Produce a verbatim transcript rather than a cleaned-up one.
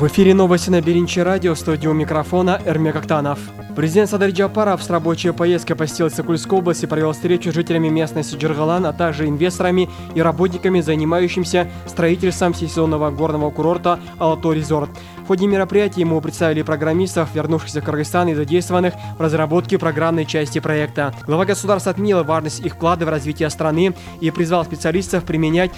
В эфире новости на Беринче радио, студия у микрофона Эрмек Актанов. Президент Садыр Джапаров с рабочей поездкой посетил Сокульскую область и провел встречу с жителями местности Джергалан, а также инвесторами и работниками, занимающимися строительством всесезонного горного курорта Алатау Резорт. В ходе мероприятия ему представили программистов, вернувшихся в Кыргызстан и задействованных в разработке программной части проекта. Глава государства отметил важность их вклада в развитие страны и призвал специалистов применять